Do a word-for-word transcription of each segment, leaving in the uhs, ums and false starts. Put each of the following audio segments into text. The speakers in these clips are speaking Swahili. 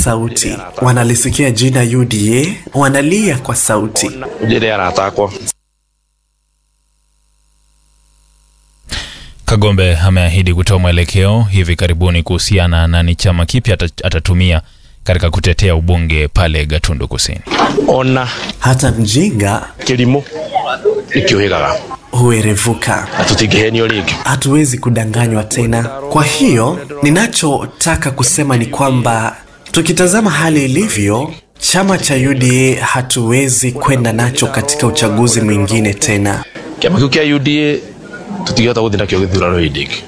sauti. Wanalisikia jina U D A, wanalia kwa sauti. Kagombe ameahidi kutoa mwelekeo hivi karibuni kuhusiana na ni chama kipi atatumia katika kutetea ubunge pale Gatundu Kusini. Ona hata mjinga kilimo ikiohegara huerevuka. Hatutigeheni oligi. Hatuwezi kudanganywa tena. Kwa hiyo ninachotaka kusema ni kwamba tukitazama hali ilivyo, chama cha U D A hatuwezi kwenda nacho katika uchaguzi mwingine tena. Chama cha U D A tutigata kudina kyo githurano hidiki.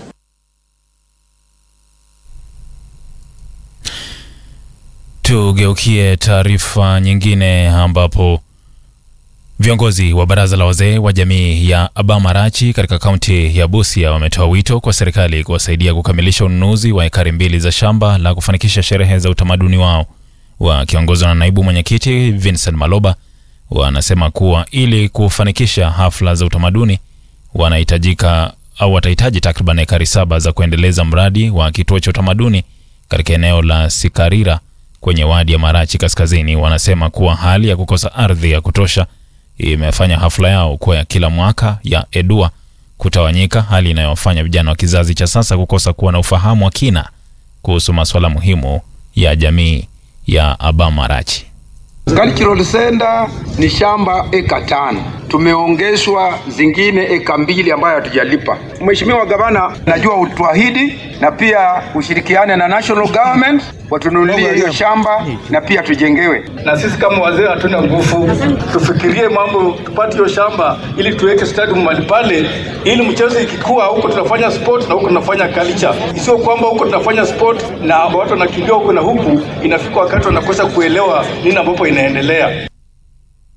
Tugeukie taarifa nyingine ambapo viongozi wa baraza la wazee wa jamii ya Abamarachi katika kaunti ya Busia wametoa wito kwa serikali kuwasaidia kukamilisha ununuzi wa ekari mbili za shamba la kufanikisha sherehe za utamaduni wao. Wakiongozwa na naibu mwenyekiti Vincent Maloba, wanasema kuwa ili kufanikisha hafla za utamaduni wanahitajika au watahitaji takriban ekari saba za kuendeleza mradi wa kituo cha utamaduni katika eneo la Sikarira kwenye wadi ya Marachi Kaskazini. Wanasema kuwa hali ya kukosa ardhi ya kutosha imefanya hafla yao kwa ya kila mwaka ya Edua kutawanyika, hali inayofanya vijana wa kizazi cha sasa kukosa kuwa na ufahamu wa kina kuhusu masuala muhimu ya jamii ya Abamarachi. Cultural Center ni shamba eka tano. Tumeongeshwa zingine eka mbili ambayo hatujalipa. Mheshimiwa Gavana, najua utuahidi na pia ushirikiane na national government watununulie hiyo shamba na pia tujengewe. Na sisi kama wazee hatuna nguvu, tufikirie mambo tupate hiyo shamba ili tuweke stadium mahali pale, ili mchezo ikikua huko tunafanya sport na huko tunafanya culture. Sio kwamba huko tunafanya sport na watu wanakimbia huko na huku, inafika wakati wanakosa kuelewa nini ambapo inaendelea.